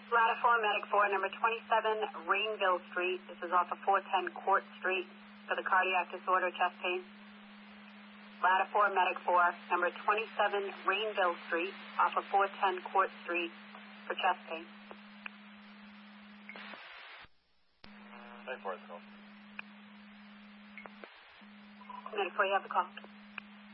Ladder 4, Medic 4, number 27, Rainville Street. This is off of 410 Court Street for the cardiac disorder, chest pain. Ladder 4, Medic 4, number 27, Rainville Street, off of 410 Court Street for chest pain. Medic 4 has the call. Medic 4, you have the call.